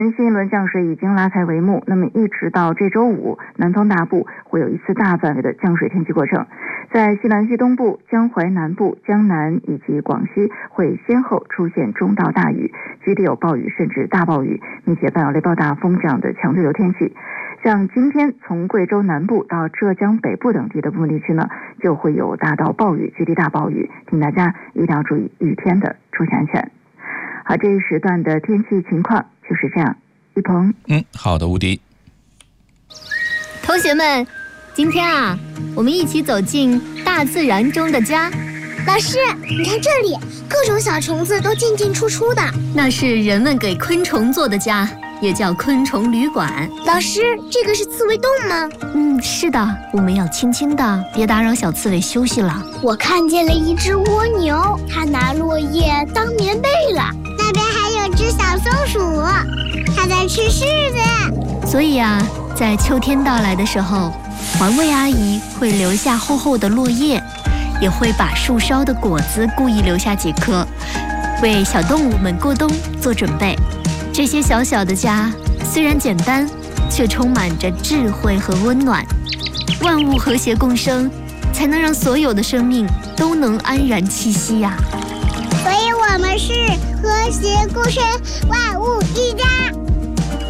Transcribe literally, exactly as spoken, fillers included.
新一轮降水已经拉开帷幕，那么一直到这周五，南方大部会有一次大范围的降水天气过程。在西南西东部、江淮南部、江南以及广西会先后出现中到大雨，局地有暴雨甚至大暴雨，并且伴有雷暴大风这样的强对流天气。像今天从贵州南部到浙江北部等地的部分地区呢，就会有大到暴雨、局地大暴雨，请大家一定要注意雨天的出行安全。好，这一时段的天气情况就是这样。一鹏， 嗯，好的，吴迪。 同学们，今天啊，我们一起走进大自然中的家。 老师，你看这里，各种小虫子都进进出出的， 那是人们给昆虫做的家，也叫昆虫旅馆。 老师，这个是刺猬洞吗？ 嗯，是的，我们要轻轻的，别打扰小刺猬休息了。 我看见了一只蜗牛，它拿落叶当棉被了。那边还有只小松鼠，它在吃柿子。 所以啊，在秋天到来的时候，环卫阿姨会留下厚厚的落叶，也会把树梢的果子故意留下几颗，为小动物们过冬做准备。这些小小的家虽然简单，却充满着智慧和温暖。万物和谐共生，才能让所有的生命都能安然栖息呀、 所以我们是和谐共生，万物一家。